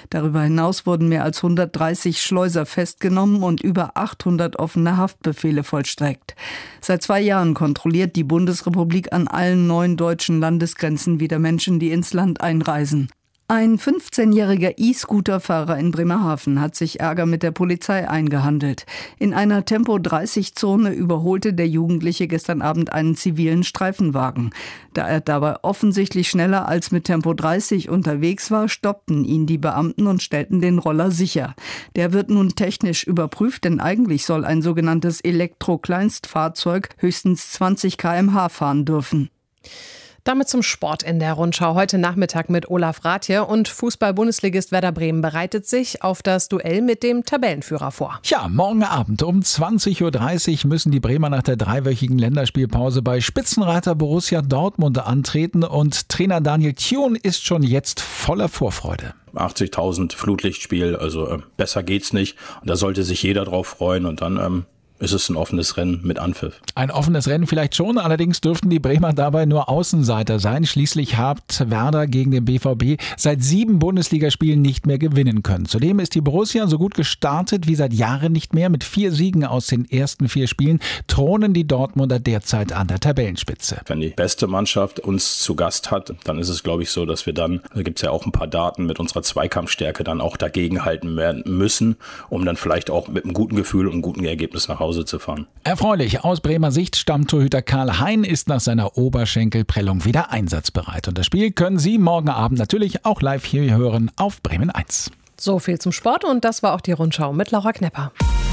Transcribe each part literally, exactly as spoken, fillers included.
Darüber hinaus wurden mehr als hundertdreißig Schleuser festgenommen und über achthundert offene Haftbefehle vollstreckt. Seit zwei Jahren kontrolliert die Bundesrepublik an allen neun deutschen Landesgrenzen wieder Menschen, die ins Land einreisen. Ein fünfzehnjähriger E-Scooter-Fahrer in Bremerhaven hat sich Ärger mit der Polizei eingehandelt. In einer Tempo dreißig Zone überholte der Jugendliche gestern Abend einen zivilen Streifenwagen. Da er dabei offensichtlich schneller als mit Tempo dreißig unterwegs war, stoppten ihn die Beamten und stellten den Roller sicher. Der wird nun technisch überprüft, denn eigentlich soll ein sogenanntes Elektro-Kleinstfahrzeug höchstens zwanzig Kilometer pro Stunde fahren dürfen. Damit zum Sport in der Rundschau. Heute Nachmittag mit Olaf Rathje und Fußball-Bundesligist Werder Bremen bereitet sich auf das Duell mit dem Tabellenführer vor. Ja, morgen Abend um zwanzig Uhr dreißig müssen die Bremer nach der dreiwöchigen Länderspielpause bei Spitzenreiter Borussia Dortmund antreten und Trainer Daniel Thun ist schon jetzt voller Vorfreude. achtzigtausend Flutlichtspiel, also äh, besser geht's nicht. Und da sollte sich jeder drauf freuen und dann ähm ist es ein offenes Rennen mit Anpfiff. Ein offenes Rennen vielleicht schon, allerdings dürften die Bremer dabei nur Außenseiter sein. Schließlich hat Werder gegen den B V B seit sieben Bundesligaspielen nicht mehr gewinnen können. Zudem ist die Borussia so gut gestartet wie seit Jahren nicht mehr. Mit vier Siegen aus den ersten vier Spielen thronen die Dortmunder derzeit an der Tabellenspitze. Wenn die beste Mannschaft uns zu Gast hat, dann ist es, glaube ich, so, dass wir dann, da gibt es ja auch ein paar Daten, mit unserer Zweikampfstärke dann auch dagegenhalten werden müssen, um dann vielleicht auch mit einem guten Gefühl und einem guten Ergebnis nach Hause zu fahren. Erfreulich, aus Bremer Sicht, Stammtorhüter Karl Hein ist nach seiner Oberschenkelprellung wieder einsatzbereit. Und das Spiel können Sie morgen Abend natürlich auch live hier hören auf Bremen eins. So viel zum Sport und das war auch die Rundschau mit Laura Knepper.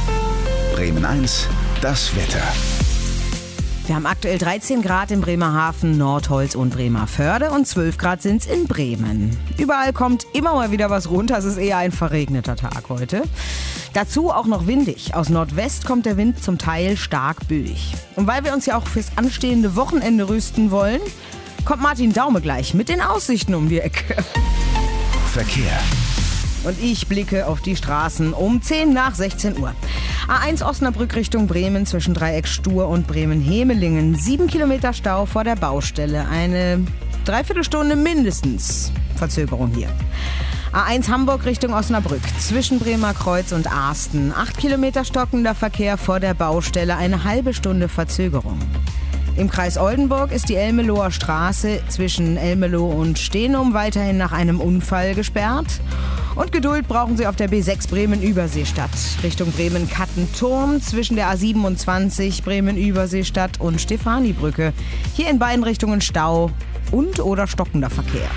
Bremen eins, das Wetter. Wir haben aktuell dreizehn Grad in Bremerhaven, Nordholz und Bremerförde und zwölf Grad sind es in Bremen. Überall kommt immer mal wieder was runter, es ist eher ein verregneter Tag heute. Dazu auch noch windig. Aus Nordwest kommt der Wind zum Teil stark böig. Und weil wir uns ja auch fürs anstehende Wochenende rüsten wollen, kommt Martin Daume gleich mit den Aussichten um die Ecke. Verkehr. Und ich blicke auf die Straßen um zehn nach sechzehn Uhr. A eins Osnabrück Richtung Bremen zwischen Dreieck Stur und Bremen-Hemelingen. Sieben Kilometer Stau vor der Baustelle. Eine Dreiviertelstunde mindestens Verzögerung hier. A eins Hamburg Richtung Osnabrück zwischen Bremer Kreuz und Asten. Acht Kilometer stockender Verkehr vor der Baustelle. Eine halbe Stunde Verzögerung. Im Kreis Oldenburg ist die Elmeloher Straße zwischen Elmelo und Stenum weiterhin nach einem Unfall gesperrt. Und Geduld brauchen Sie auf der B sechs Bremen-Überseestadt Richtung Bremen-Kattenturm zwischen der A siebenundzwanzig Bremen-Überseestadt und Stefanibrücke. Hier in beiden Richtungen Stau und oder stockender Verkehr.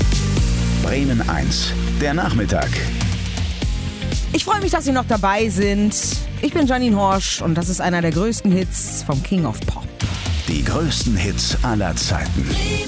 Bremen eins, der Nachmittag. Ich freue mich, dass Sie noch dabei sind. Ich bin Janine Horsch und das ist einer der größten Hits vom King of Pop. Die größten Hits aller Zeiten.